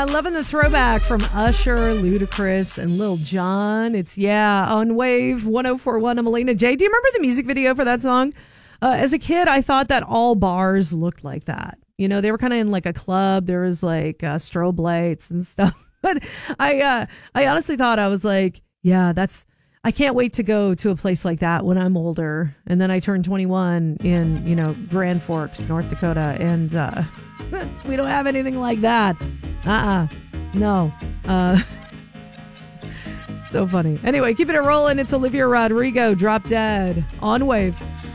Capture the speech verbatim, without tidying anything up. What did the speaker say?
Uh, loving the throwback from Usher, Ludacris, and Lil Jon. It's, yeah, on Wave one oh four point one. I'm Melina J. Do you remember the music video for that song? Uh, as a kid, I thought that all bars looked like that. You know, they were kind of in like a club. There was like uh, strobe lights and stuff. But I, uh, I honestly thought, I was like, yeah, that's, I can't wait to go to a place like that when I'm older. And then I turned twenty-one in, you know, Grand Forks, North Dakota. And uh, we don't have anything like that. Uh-uh. No. Uh, so funny. Anyway, keeping it rolling. It's Olivia Rodrigo, Drop Dead on Wave.